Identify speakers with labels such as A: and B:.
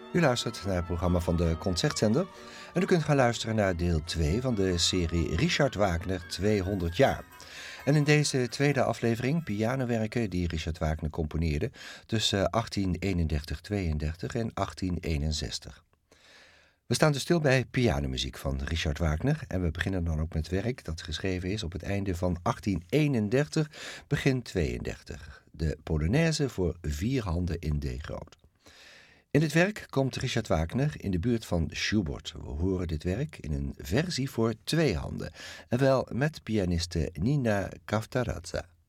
A: U luistert naar het programma van de Concertzender en u kunt gaan luisteren naar deel 2 van de serie Richard Wagner 200 jaar. En in deze tweede aflevering pianowerken die Richard Wagner componeerde tussen 1831-32 en 1861. We staan dus stil bij pianomuziek van Richard Wagner en we beginnen dan ook met werk dat geschreven is op het einde van 1831, begin 32. De Polonaise voor 4 handen in D groot. In dit werk komt Richard Wagner in de buurt van Schubert. We horen dit werk in een versie voor 2 handen, en wel met pianiste Nina Kavtaradze.